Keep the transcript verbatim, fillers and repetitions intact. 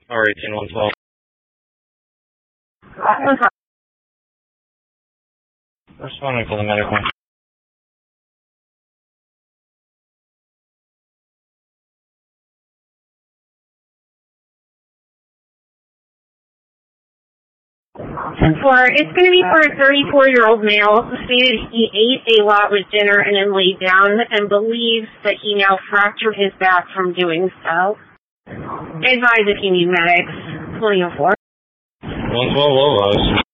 R eighteen one twelve. Responding to the medical. For, it's going to be for a thirty-four-year-old male who stated he ate a lot with dinner and then laid down and believes that he now fractured his back from doing so. Advise if you need medics. twenty oh four. one twelve, low rise.